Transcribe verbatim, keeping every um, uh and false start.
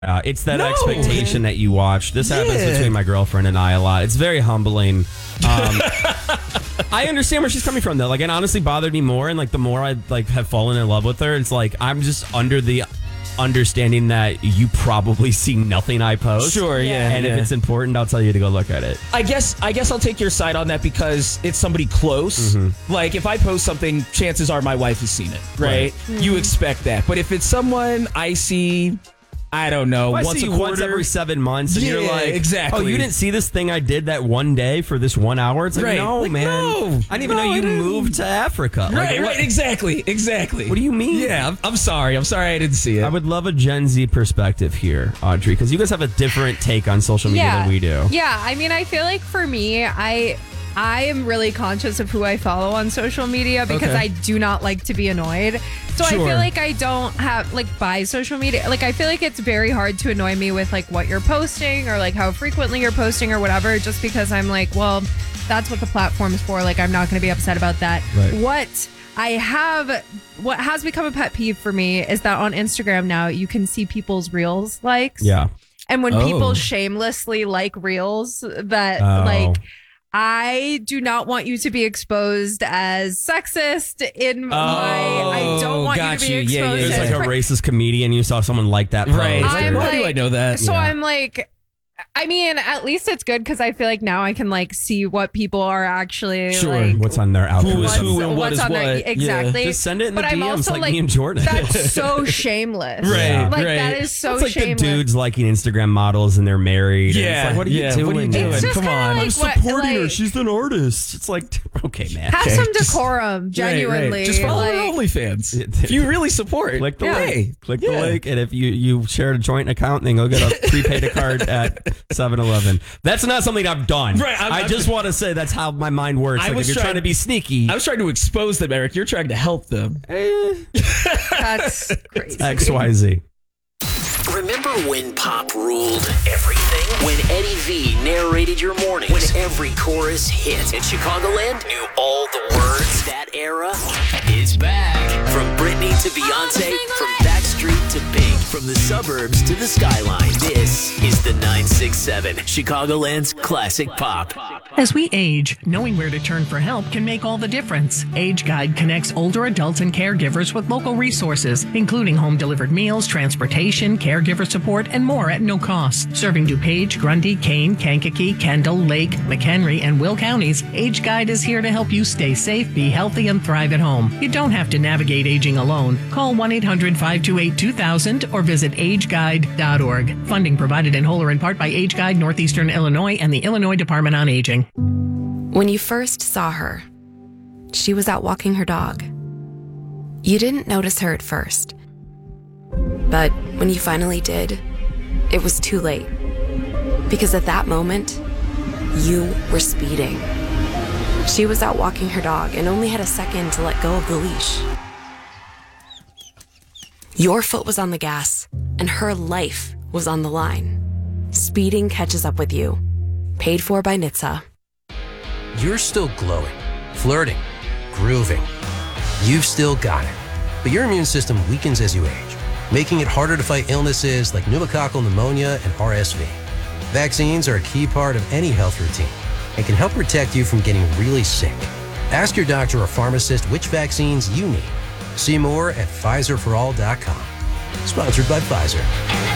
Uh, it's that No. expectation that you watch. This happens Yeah. between my girlfriend and I a lot. It's very humbling. Um, I understand where she's coming from, though. Like, it honestly bothered me more, and like the more I like have fallen in love with her, it's like I'm just under the understanding that you probably see nothing I post. Sure, yeah. And yeah. if it's important, I'll tell you to go look at it. I guess I guess I'll take your side on that because it's somebody close. Mm-hmm. Like if I post something, chances are my wife has seen it, right? Right. You expect that. But if it's someone I see, I don't know, I once see a you quarter, once every seven months, and you're Yeah, like, exactly. "Oh, you didn't see this thing I did that one day for this one hour?" It's like, Right. no, Like, man, no. I didn't even No, know I you didn't. moved to Africa. Like, Right, what- right, exactly, exactly. What do you mean? Yeah, I'm, I'm sorry. I'm sorry I didn't see it. I would love a Gen Z perspective here, Audrey, because you guys have a different take on social media yeah. than we do. Yeah, I mean, I feel like for me, I I am really conscious of who I follow on social media because Okay. I do not like to be annoyed. So I Sure. feel like I don't have like by social media. Like I feel like it's very hard to annoy me with like what you're posting or like how frequently you're posting or whatever, just because I'm like, well, that's what the platform is for. Like I'm not going to be upset about that. Right. What I have, what has become a pet peeve for me is that on Instagram now you can see people's reels likes. Yeah. And when Oh. people shamelessly like reels that Oh. like I do not want you to be exposed as sexist in my I don't want got you to be you. exposed Yeah, yeah, There's as like a pre- racist comedian. You saw someone like that post. Right. It's like, I'm why do like- I know that? So Yeah. I'm like I mean, at least it's good because I feel like now I can like see what people are actually Sure. like What's on their algorithm? Who's who and what what's is on their- what. Yeah. exactly. Just send it in But the I'm D Ms also like, like, me and Jordan. that's so shameless. Right, Like right. that is so It's like shameless. the dudes liking Instagram models and they're married. and Yeah, it's like, what are you yeah, doing? what are you doing? It's just Come kinda on. like I'm what- supporting her. like- She's an artist. It's like, okay, man. Have Okay, some just- decorum, genuinely. Right, right. Just follow like, her OnlyFans. If you really support, Click the Yeah. link. Click Yeah. the link, and if you you shared a joint account, then go get a prepaid card at seven eleven. That's not something I've done. Right, I'm- I I'm- just want to say that's how my mind works. I Like was if you're trying, trying- to be sneaky, I was trying to expose them, Eric. You're trying to help them. eh, That's crazy. X Y Z. Remember when pop ruled everything? When Eddie V narrated your mornings? When every chorus hit? And Chicagoland knew all the words? That era is back. From Britney to Beyonce, from Backstreet to Pink, from the suburbs to the skyline. This is the nine six seven, Chicagoland's classic pop. As we age, knowing where to turn for help can make all the difference. Age Guide connects older adults and caregivers with local resources, including home-delivered meals, transportation, caregiver support, and more at no cost. Serving DuPage, Grundy, Kane, Kankakee, Kendall, Lake, McHenry, and Will counties, Age Guide is here to help you stay safe, be healthy, and thrive at home. You don't have to navigate aging alone. Call one eight hundred five two eight two thousand or visit age guide dot org. Funding provided in whole or in part by Age Guide Northeastern Illinois and the Illinois Department on Aging. When you first saw her, she was out walking her dog. You didn't notice her at first. But when you finally did, it was too late. Because at that moment, you were speeding. She was out walking her dog and only had a second to let go of the leash. Your foot was on the gas, and her life was on the line. Speeding catches up with you. Paid for by N H T S A. You're still glowing, flirting, grooving. You've still got it. But your immune system weakens as you age, making it harder to fight illnesses like pneumococcal pneumonia and R S V. Vaccines are a key part of any health routine and can help protect you from getting really sick. Ask your doctor or pharmacist which vaccines you need. See more at Pfizer for all dot com. Sponsored by Pfizer.